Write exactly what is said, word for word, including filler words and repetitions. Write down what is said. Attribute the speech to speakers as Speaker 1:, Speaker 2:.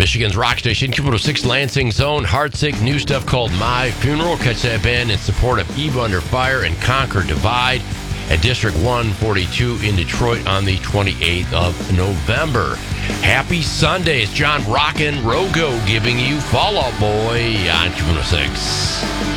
Speaker 1: Michigan's rock station, Q one oh six Lansing's own Heartsick, new stuff called My Funeral. Catch that band in support of Eve Under Fire and Conquer Divide at District one forty-two in Detroit on the twenty-eighth of November. Happy Sunday. It's John Rockin' Rogo giving you Fall Out Boy on Q one oh six.